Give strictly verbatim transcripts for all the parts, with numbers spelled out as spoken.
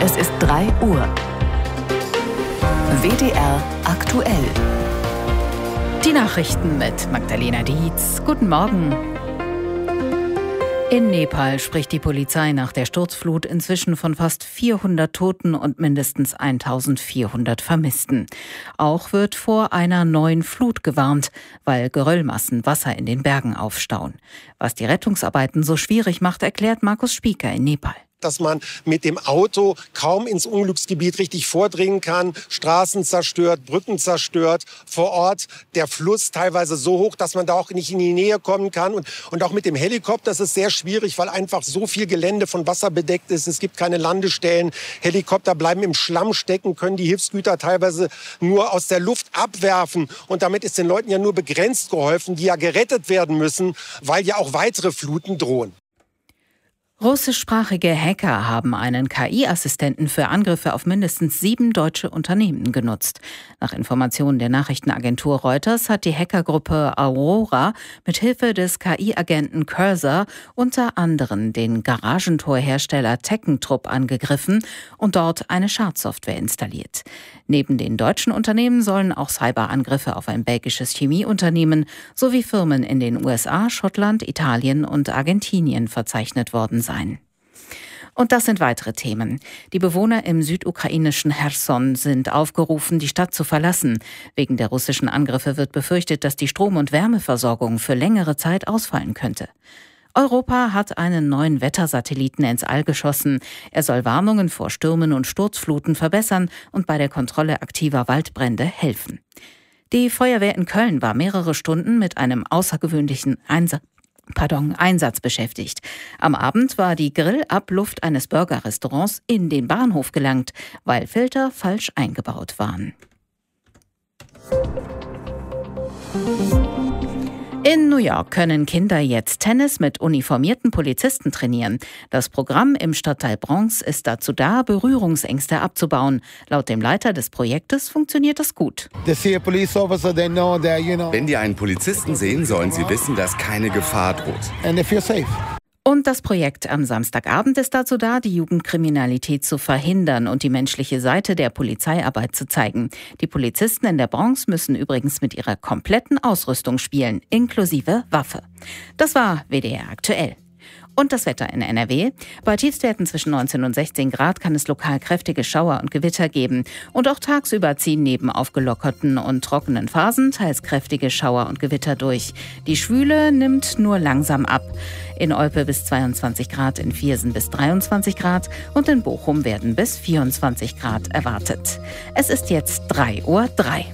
Es ist drei Uhr. W D R aktuell. Die Nachrichten mit Magdalena Dietz. Guten Morgen. In Nepal spricht die Polizei nach der Sturzflut inzwischen von fast vierhundert Toten und mindestens eintausendvierhundert Vermissten. Auch wird vor einer neuen Flut gewarnt, weil Geröllmassen Wasser in den Bergen aufstauen. Was die Rettungsarbeiten so schwierig macht, erklärt Markus Spieker in Nepal. Dass man mit dem Auto kaum ins Unglücksgebiet richtig vordringen kann, Straßen zerstört, Brücken zerstört, vor Ort der Fluss teilweise so hoch, dass man da auch nicht in die Nähe kommen kann. Und, und auch mit dem Helikopter ist es sehr schwierig, weil einfach so viel Gelände von Wasser bedeckt ist. Es gibt keine Landestellen. Helikopter bleiben im Schlamm stecken, können die Hilfsgüter teilweise nur aus der Luft abwerfen. Und damit ist den Leuten ja nur begrenzt geholfen, die ja gerettet werden müssen, weil ja auch weitere Fluten drohen. Russischsprachige Hacker haben einen K I-Assistenten für Angriffe auf mindestens sieben deutsche Unternehmen genutzt. Nach Informationen der Nachrichtenagentur Reuters hat die Hackergruppe Aurora mit Hilfe des K I-Agenten Cursor unter anderem den Garagentorhersteller Teckentrupp angegriffen und dort eine Schadsoftware installiert. Neben den deutschen Unternehmen sollen auch Cyberangriffe auf ein belgisches Chemieunternehmen sowie Firmen in den U S A, Schottland, Italien und Argentinien verzeichnet worden sein. Und das sind weitere Themen. Die Bewohner im südukrainischen Cherson sind aufgerufen, die Stadt zu verlassen. Wegen der russischen Angriffe wird befürchtet, dass die Strom- und Wärmeversorgung für längere Zeit ausfallen könnte. Europa hat einen neuen Wettersatelliten ins All geschossen. Er soll Warnungen vor Stürmen und Sturzfluten verbessern und bei der Kontrolle aktiver Waldbrände helfen. Die Feuerwehr in Köln war mehrere Stunden mit einem außergewöhnlichen Einsatz Pardon, Einsatz beschäftigt. Am Abend war die Grillabluft eines Burgerrestaurants in den Bahnhof gelangt, weil Filter falsch eingebaut waren. In New York können Kinder jetzt Tennis mit uniformierten Polizisten trainieren. Das Programm im Stadtteil Bronx ist dazu da, Berührungsängste abzubauen. Laut dem Leiter des Projektes funktioniert das gut. Wenn die einen Polizisten sehen, sollen sie wissen, dass keine Gefahr droht. Und das Projekt am Samstagabend ist dazu da, die Jugendkriminalität zu verhindern und die menschliche Seite der Polizeiarbeit zu zeigen. Die Polizisten in der Bronx müssen übrigens mit ihrer kompletten Ausrüstung spielen, inklusive Waffe. Das war W D R aktuell. Und das Wetter in N R W. Bei Tiefstwerten zwischen neunzehn und sechzehn Grad kann es lokal kräftige Schauer und Gewitter geben. Und auch tagsüber ziehen neben aufgelockerten und trockenen Phasen teils kräftige Schauer und Gewitter durch. Die Schwüle nimmt nur langsam ab. In Olpe bis zweiundzwanzig Grad, in Viersen bis dreiundzwanzig Grad und in Bochum werden bis vierundzwanzig Grad erwartet. Es ist jetzt drei Uhr drei.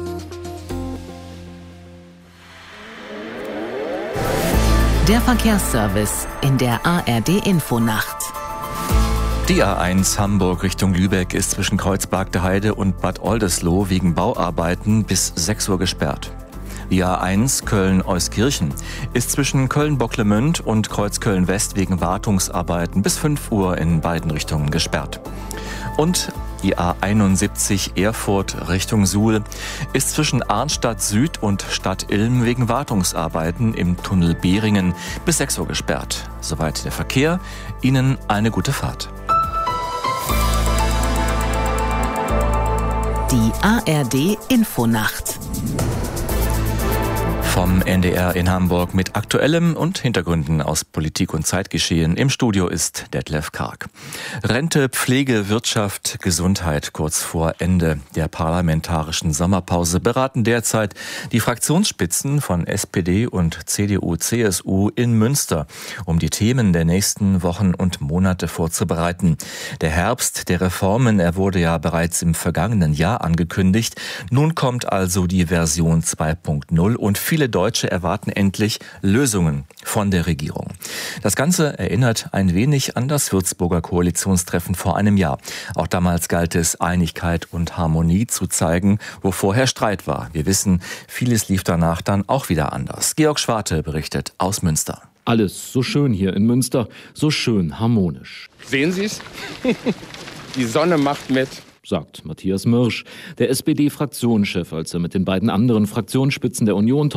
Der Verkehrsservice in der A R D-Infonacht. Die A eins Hamburg Richtung Lübeck ist zwischen Kreuzberg-der-Heide und Bad Oldesloe wegen Bauarbeiten bis sechs Uhr gesperrt. Die A eins Köln-Euskirchen ist zwischen Köln-Bocklemünd und Kreuzköln-West wegen Wartungsarbeiten bis fünf Uhr in beiden Richtungen gesperrt. Und die A einundsiebzig Erfurt Richtung Suhl ist zwischen Arnstadt Süd und Stadt Ilm wegen Wartungsarbeiten im Tunnel Behringen bis sechs Uhr gesperrt. Soweit der Verkehr. Ihnen eine gute Fahrt. Die A R D-Infonacht. Vom N D R in Hamburg mit Aktuellem und Hintergründen aus Politik und Zeitgeschehen. Im Studio ist Detlef Karg. Rente, Pflege, Wirtschaft, Gesundheit kurz vor Ende der parlamentarischen Sommerpause beraten derzeit die Fraktionsspitzen von S P D und C D U C S U in Münster, um die Themen der nächsten Wochen und Monate vorzubereiten. Der Herbst der Reformen, er wurde ja bereits im vergangenen Jahr angekündigt. Nun kommt also die Version zwei Punkt null und viele Deutsche erwarten endlich Lösungen von der Regierung. Das Ganze erinnert ein wenig an das Würzburger Koalitionstreffen vor einem Jahr. Auch damals galt es, Einigkeit und Harmonie zu zeigen, wo vorher Streit war. Wir wissen, vieles lief danach dann auch wieder anders. Georg Schwarte berichtet aus Münster. Alles so schön hier in Münster, so schön harmonisch. Sehen Sie es? Die Sonne macht mit. Sagt Matthias Mirsch, der S P D-Fraktionschef, als er mit den beiden anderen Fraktionsspitzen der Union